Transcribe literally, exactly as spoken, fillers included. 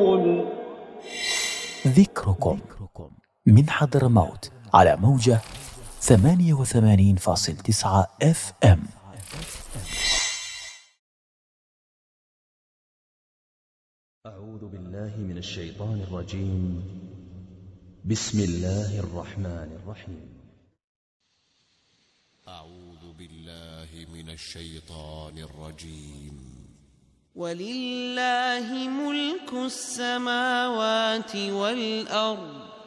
يعلمون. ذكركم من حضرموت على موجة ثمانية وثمانين فاصل تسعة اف ام. أعوذ بالله من الشيطان الرجيم. بسم الله الرحمن الرحيم. أعوذ بالله من الشيطان الرجيم. ولله ملك السماوات والأرض